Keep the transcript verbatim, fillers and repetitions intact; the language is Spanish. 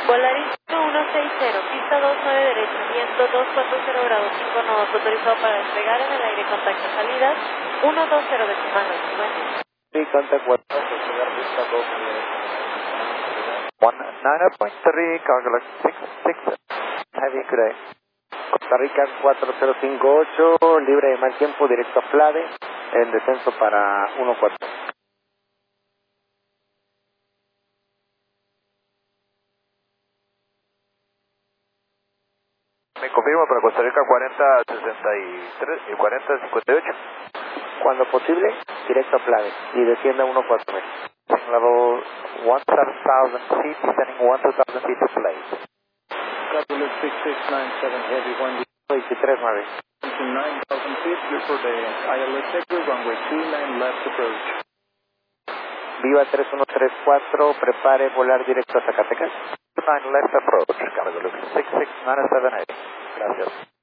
Volaris uno seis cero, pista dos nueve derecha, viento dos cuatro cero grados cinco nodos, autorizado para despegar en el aire, contacto salidas uno dos cero decimal ocho. Buen día. Sí, contact one, despegar pista dos nueve derecha. one nine point three, cargo six six, heavy today. Costa Rica cuatro cero cinco ocho, libre de mal tiempo, directo a Flade, en descenso para uno cuatro. Me confirmo para Costa Rica cuarenta sesenta y tres y cuarenta cincuenta y ocho. Cuando posible, directo a Flade y descienda uno cuatro. Level one seven thousand feet, descending one two thousand feet to Flade. Capital six six nine seven Heavy, one veintitrés nueve. to nine thousand feet, clear for the I L S sector, runway two nine left approach. Viva tres uno tres cuatro, prepare volar directo a Zacatecas. nine left approach, Cargo six six nine seven eight. Gracias.